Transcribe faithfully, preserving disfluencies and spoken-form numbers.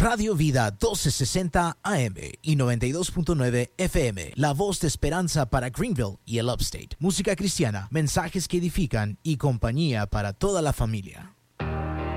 Radio Vida doce sesenta A M y noventa y dos punto nueve F M, la voz de esperanza para Greenville y el Upstate. Música cristiana, mensajes que edifican y compañía para toda la familia.